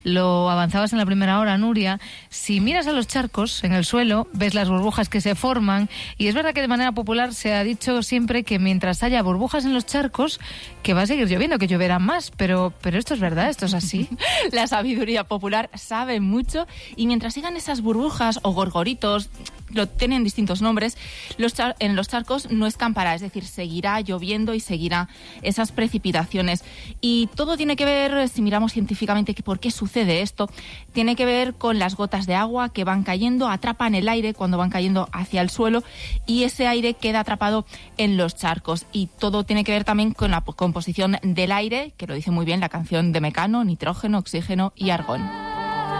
Lo avanzabas en la primera hora, Nuria. Si miras a los charcos en el suelo, ves las burbujas que se forman, y es verdad que de manera popular se ha dicho siempre que mientras haya burbujas en los charcos, que va a seguir lloviendo, que lloverá más, pero esto es verdad, esto es así. La sabiduría popular sabe mucho, y mientras sigan esas burbujas o gorgoritos, lo tienen distintos nombres, en los charcos no escampará, es decir, seguirá lloviendo y seguirá esas precipitaciones. Y todo tiene que ver, si miramos científicamente, que por qué sucede esto, tiene que ver con las gotas de agua que van cayendo, atrapan el aire cuando van cayendo hacia el suelo, y ese aire queda atrapado en los charcos. Y todo tiene que ver también con la composición del aire, que lo dice muy bien la canción de Mecano: nitrógeno, oxígeno y argón.